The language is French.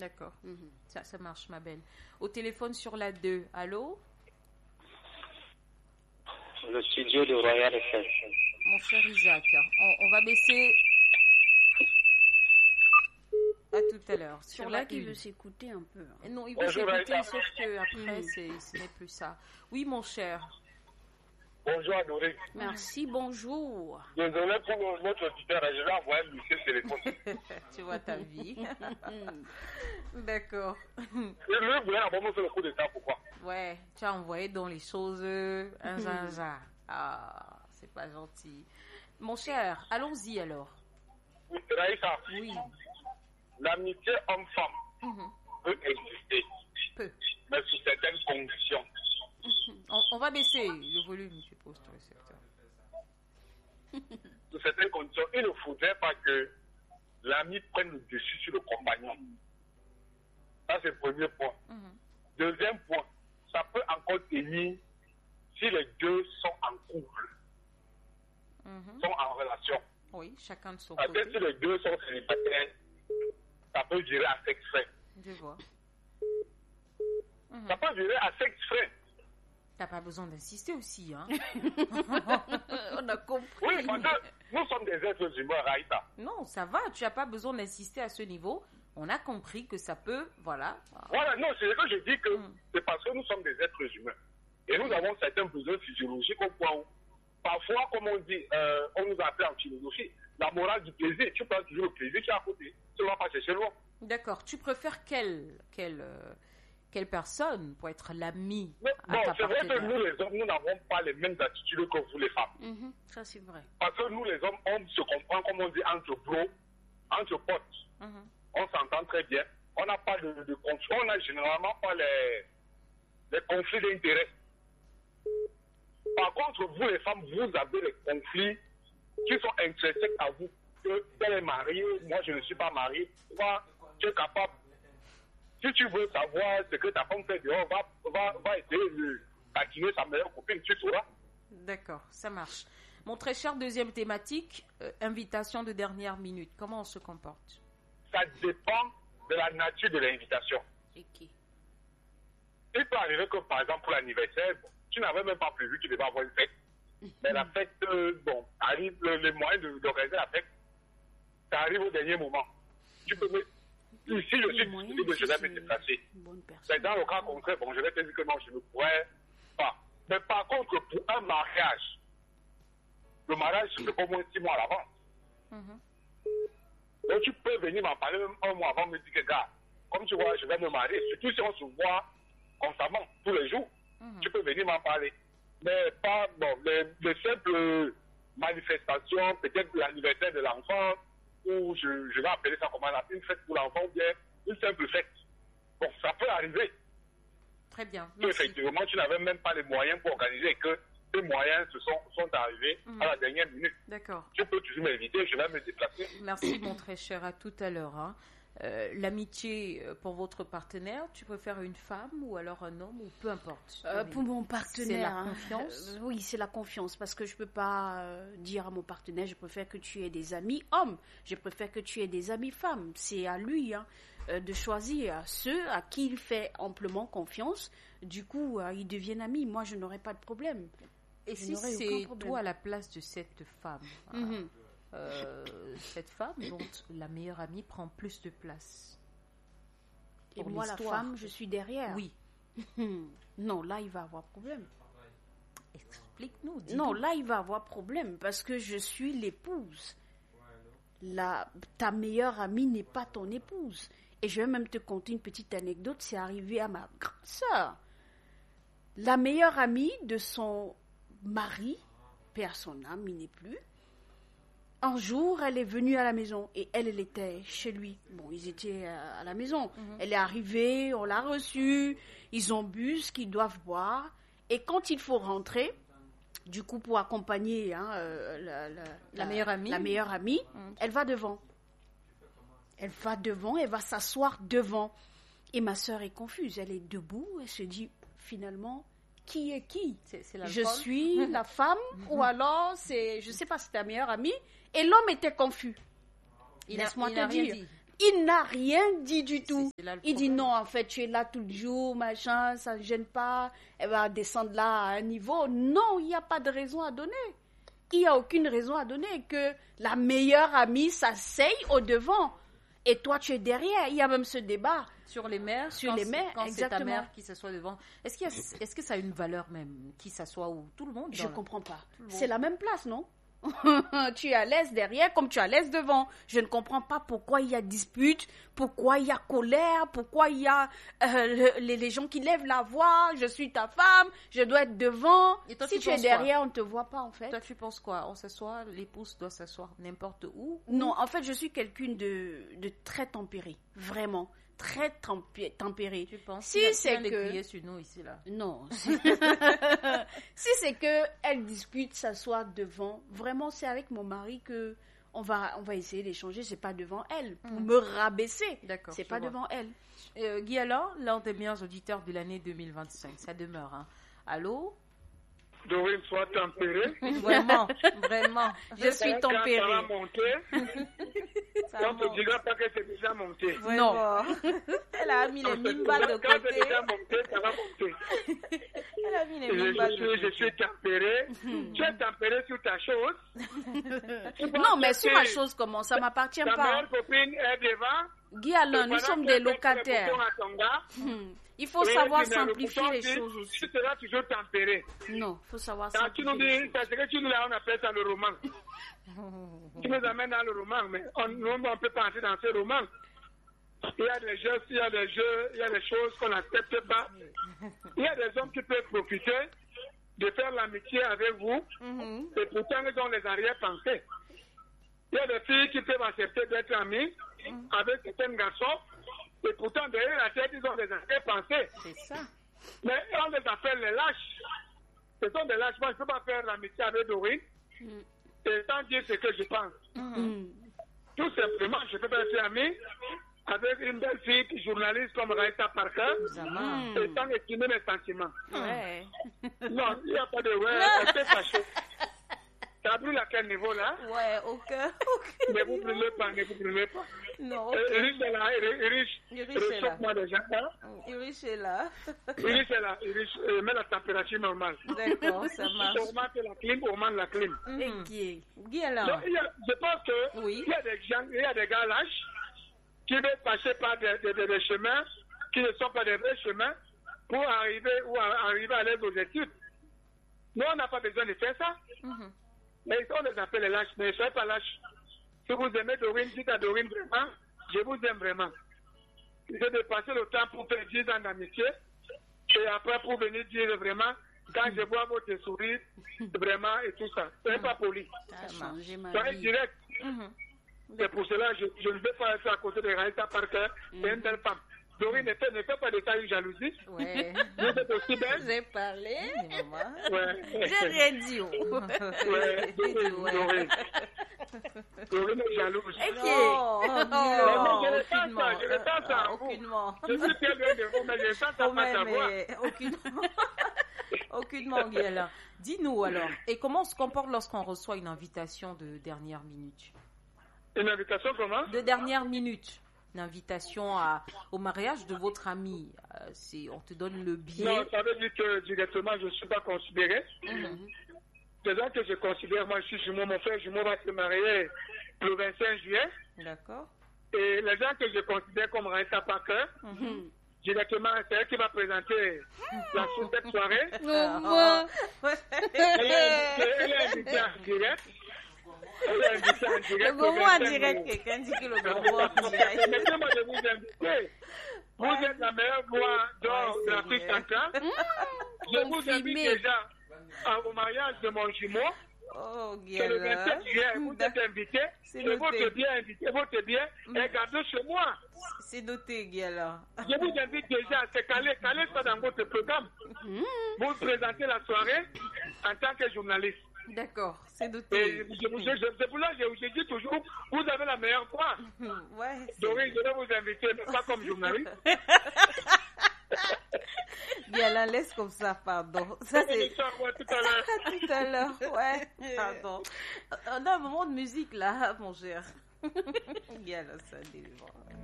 D'accord. Ça marche, ma belle. Au téléphone sur la 2. Allô? Le studio de Royal FM. Mon cher Isaac, on va baisser... À tout à l'heure. Sur la qui 1. veut s'écouter un peu. Non, il veut s'écouter, sauf qu'après, ce n'est plus ça. Oui, mon cher. Bonjour Adoré. Merci, bonjour. Désolé pour notre auditeur, je vais envoyer le téléphone. Tu vois ta vie. D'accord. Et lui, vous voulez vraiment faire le coup d'état, pourquoi? Ouais, tu as envoyé dans les choses un zinzin. Ah, c'est pas gentil. Mon cher, allons-y alors. Oui, Raïssa. Oui. L'amitié homme-femme peut exister, mais sous certaines conditions. On va baisser le volume, je suppose, ton récepteur. Sous certaines conditions, il ne faudrait pas que l'ami prenne le dessus sur le compagnon. Ça, c'est le premier point. Deuxième point, ça peut encore tenir si les deux sont en couple, sont en relation. Oui, chacun de son côté. Parce que si les deux sont célibataires, ça peut durer à sexe frais. Je vois. Ça peut durer à sexe frais. T'as pas besoin d'insister aussi, hein? On a compris. Oui, parce que nous sommes des êtres humains, Raïta. Non, ça va, tu n'as pas besoin d'insister à ce niveau. On a compris que ça peut, voilà. Voilà, non, c'est ce que je dis que c'est parce que nous sommes des êtres humains. Et nous avons certains besoins physiologiques au point où, parfois, comme on dit, on nous appelle en philosophie, la morale du plaisir. Tu prends toujours le plaisir qui est à côté. Tu ne vas pas chercher loin. D'accord. Tu préfères quelle personne pour être l'ami à ta c'est vrai que nous, les hommes, nous n'avons pas les mêmes attitudes que vous, les femmes. Ça, c'est vrai. Parce que nous, les hommes, on se comprend, comme on dit, entre bros, entre potes. On s'entend très bien. On n'a pas de conflit. On n'a généralement pas les conflits d'intérêts. Par contre, vous, les femmes, vous avez les conflits qui sont intrinsèques à vous. Que elle est mariée, moi, je ne suis pas marié. Toi, tu es capable. Si tu veux savoir ce que ta femme fait dehors, va essayer de taquiner sa meilleure copine, tu sauras. D'accord, ça marche. Mon très cher deuxième thématique, invitation de dernière minute. Comment on se comporte? Ça dépend de la nature de l'invitation. Et qui? Il peut arriver que, par exemple, pour l'anniversaire, tu n'avais même pas prévu que tu devais avoir une fête. Mais la fête, arrive, les moyens d'organiser la fête, ça arrive au dernier moment. Tu peux mettre. Si je suis disponible, je vais me déplacer. C'est dans le cas contraire, je vais te dire que non, je ne pourrais pas. Mais par contre, pour un mariage, le mariage, c'est au moins 6 mois à l'avance. Donc tu peux venir m'en parler même 1 mois avant, me dire que, gars, comme tu vois, je vais me marier. Surtout si on se voit constamment, tous les jours, tu peux venir m'en parler. Mais pas, les simples manifestations, peut-être l'anniversaire de l'enfant, ou je vais appeler ça comment, une fête pour l'enfant ou bien une simple fête. Bon, ça peut arriver. Très bien. Effectivement, tu n'avais même pas les moyens pour organiser et que ces moyens sont arrivés à la dernière minute. D'accord. Tu peux toujours m'inviter, je vais me déplacer. Merci, mon très cher. À tout à l'heure. Hein. L'amitié pour votre partenaire, tu préfères une femme ou alors un homme ou peu importe? Pour mon partenaire, c'est la confiance. Oui, c'est la confiance parce que je peux pas dire à mon partenaire je préfère que tu aies des amis hommes, je préfère que tu aies des amis femmes. C'est à lui de choisir ceux à qui il fait amplement confiance. Du coup, ils deviennent amis. Moi, je n'aurais pas de problème. Et si c'est toi à la place de cette femme? Cette femme dont la meilleure amie prend plus de place. Et moi, la femme, je suis derrière. Oui. Non, là, il va avoir problème. Explique-nous. Non, là, il va avoir problème parce que je suis l'épouse. Ta meilleure amie n'est pas ton épouse. Et je vais même te conter une petite anecdote. C'est arrivé à ma grande sœur. La meilleure amie de son mari, père son âme, il n'est plus. Un jour, elle est venue à la maison et elle était chez lui. Bon, ils étaient à la maison. Elle est arrivée, on l'a reçue. Ils ont bu ce qu'ils doivent boire. Et quand il faut rentrer, du coup, pour accompagner la meilleure amie, elle va devant. Elle va devant, elle va s'asseoir devant. Et ma sœur est confuse. Elle est debout. Elle se dit, finalement, qui est qui? Je suis la femme ou alors je ne sais pas, c'est ta meilleure amie. Et l'homme était confus. Laisse-moi te dire. Il n'a rien dit du tout. C'est là le Il dit problème. non, en fait, tu es là tout le jour, machin, ça ne gêne pas, elle va descendre là à un niveau. Non, il n'y a pas de raison à donner. Il n'y a aucune raison à donner que la meilleure amie s'asseye au devant et toi tu es derrière. Il y a même ce débat. Sur les mères, Sur quand les c'est- mères, quand c'est ta exactement. mère qui s'assoit devant. Est-ce que ça a une valeur même, qui s'assoit ou tout le monde Je dans ne la- comprends pas. le monde. C'est la même place, non? Tu es à l'aise derrière comme tu es à l'aise devant. Je ne comprends pas pourquoi il y a dispute, pourquoi il y a colère, pourquoi il y a les gens qui lèvent la voix. Je suis ta femme, je dois être devant. Et toi, Si tu tu es penses derrière, on ne te voit pas en fait. Toi, tu penses quoi? On s'assoit, l'épouse doit s'asseoir n'importe où? Non, en fait, je suis quelqu'un de très tempéré. Vraiment. Très tempéré. Tu penses? Si Tu viens c'est de que... crier sur nous ici, là. Non. Si c'est que elle discute, s'assoit devant, vraiment c'est avec mon mari que on va essayer d'échanger, c'est pas devant elle pour me rabaisser. D'accord, C'est je pas vois. devant elle. Guy, alors, l'un des meilleurs auditeurs de l'année 2025, ça demeure. Hein. Allô? Dorine, sois tempérée. Vraiment, vraiment. Je suis Quand ça va tempérée. monter, Ça on ne te monte. dira pas que c'est déjà monté. Vraiment. Elle a mis les mimbas de Quand c'est côté. déjà monté, ça va monter. Elle a mis les mimbas de Je côté. suis tempéré. Tu es tempéré sur ta chose. Non, mais sur ma chose comment ça m'appartient Ta pas. meilleure copine est devant. Guy Alain, nous Pendant sommes que des tu fais le locataires. bouton à ton gars, Il faut et savoir tu mets le simplifier bouton, les tu- choses aussi. Tu seras toujours tempéré. Non, il faut savoir Quand tu nous simplifier les dis, choses. c'est ce que tu nous as, on appelle ça le roman. Tu nous amènes dans le roman, mais on ne peut pas entrer dans ce roman. Il y a des jeux, il y a des jeux, il y a des choses qu'on n'accepte pas. Il y a des hommes qui peuvent profiter de faire l'amitié avec vous, et pourtant ils ont les arrière-pensées. Il y a des filles qui peuvent accepter d'être amies avec certains garçons, et pourtant derrière la tête, ils ont des arrière-pensées. C'est ça. Mais on les appelle les lâches. Ce sont des lâches. Moi, je ne peux pas faire l'amitié avec Dorine et sans dire ce que je pense. Tout simplement, je peux pas être ami avec une belle fille journaliste comme Raïta Parker Zaman. et sans estimer mes sentiments. Ouais. Non, il n'y a pas de ouais, on s'est fâché. Ça brûle à quel niveau là? Ouais, aucun. Ne vous brûlez pas, ne vous brûlez pas. Non, Iris est là, Iris est là. réchauffe-moi déjà. Hein? Iris est là. Iris est là, Iris met la température normale. D'accord, ça marche. On augmente la clim, on augmente la clim. Et Guy. Guy, alors. Donc, je pense que Oui. il y a des gars lâches qui veulent passer par des chemins qui ne sont pas des vrais chemins pour arriver à l'aise aux études. Nous, on n'a pas besoin de faire ça. Mais on les appelle les lâches, mais ne soyez pas lâches. Si vous aimez Dorine, dites à Dorine vraiment, je vous aime vraiment. C'est de passer le temps pour faire 10 ans d'amitié et après pour venir dire vraiment, quand je vois votre sourire, vraiment et tout ça. Soyez pas poli. Ça a changé ma Soyez vie. direct. C'est pour cela que je ne vais pas être à côté de Raïta Parker, c'est une belle femme. Dorine, ne fait pas de ça une jalousie. Ouais. Vous êtes aussi belle. J'ai parlé. Maman. Ouais. J'ai rien dit. Oh. Ouais, Dorine. Dorine est jalouse. Non, je ne aucunement. sens pas, je ne sens pas en vous. Aucunement. Je suis très bien de vous, mais je sens ça pas ta voix. Mais aucunement. Aucunement, Guy, alors. Dis-nous alors, et comment on se comporte lorsqu'on reçoit une invitation de dernière minute? Une invitation comment? De dernière minute. Une invitation au mariage de votre ami. On te donne le billet. Non, ça veut dire que directement, je ne suis pas considéré. Les gens que je considère, moi, je suis jumeau, mon frère jumeau va se marier le 25 juillet. D'accord. Et les gens que je considère comme Raïta Parker, directement, c'est elle qui va présenter la sous cette soirée. Elle est invitée en direct. Elle est invitée en direct. Le gomo en direct, quelqu'un dit que le gomo en direct. Laissez-moi de vous inviter. Vous êtes la meilleure voix d'or de l'Afrique centrale. Je vous invite déjà au mariage de mon jumeau. Oh, C'est le 27 juillet. Vous êtes invité. C'est Et votre noté. bien invité, votre bien est gardé chez moi. C'est noté, Guy, alors. Je vous invite déjà, c'est calé ça dans votre programme. Vous présentez la soirée en tant que journaliste. D'accord, c'est Et noté. c'est pour là que je dis toujours, vous avez la meilleure voix. Ouais. Dorine, je vais vous inviter, mais pas comme journaliste. Guy, alors, laisse comme ça, pardon. Ça, c'est Je vais tout à l'heure. tout à l'heure. Ouais, pardon. On a un moment de musique, là, mon cher. Bien, là, ça délivre.